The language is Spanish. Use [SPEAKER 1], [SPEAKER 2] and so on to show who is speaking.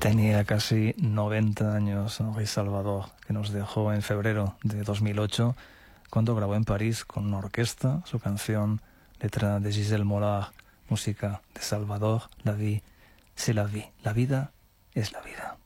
[SPEAKER 1] Tenía casi 90 años Henri Salvador, que nos dejó en febrero de 2008, cuando grabó en París con una orquesta su canción, letra de Gisèle Mollard, música de Salvador. La vie, c'est la vie. La vida es la vida.